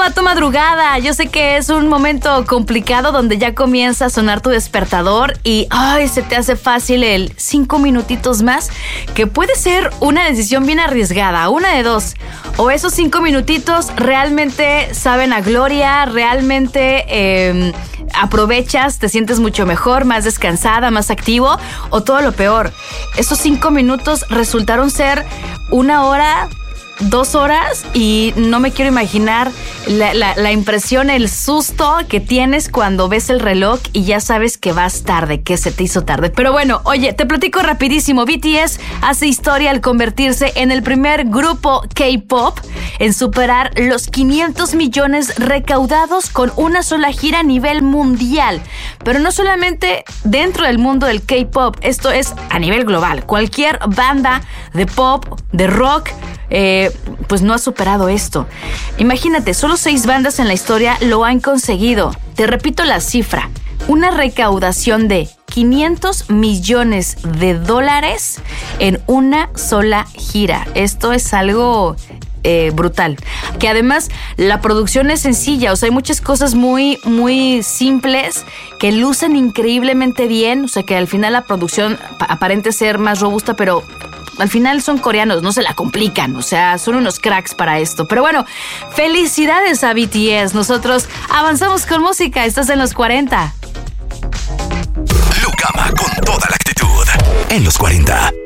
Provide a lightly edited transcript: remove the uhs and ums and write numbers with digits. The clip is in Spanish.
va tu madrugada? Yo sé que es un momento complicado donde ya comienza a sonar tu despertador y se te hace fácil el 5 minutitos más, que puede ser una decisión bien arriesgada, una de dos. O esos 5 minutitos realmente saben a gloria, realmente aprovechas, te sientes mucho mejor, más descansada, más activo, o todo lo peor. Esos 5 minutos resultaron ser 1 hora, 2 horas, y no me quiero imaginar la impresión, el susto que tienes cuando ves el reloj y ya sabes que vas tarde, que se te hizo tarde. Pero bueno, oye, te platico rapidísimo. BTS hace historia al convertirse en el primer grupo K-pop en superar los 500 millones recaudados con una sola gira a nivel mundial. Pero no solamente dentro del mundo del K-pop, esto es a nivel global. Cualquier banda de pop, de rock, pues no ha superado esto. Imagínate, solo 6 bandas en la historia lo han conseguido. Te repito la cifra: una recaudación de 500 millones de dólares en una sola gira. Esto es algo brutal. Que además la producción es sencilla, o sea, hay muchas cosas muy, muy simples que lucen increíblemente bien, o sea, que al final la producción aparente ser más robusta, pero al final son coreanos, no se la complican, o sea, son unos cracks para esto. Pero bueno, felicidades a BTS. Nosotros avanzamos con música. Estás en los 40. Lucama con toda la actitud. En los 40.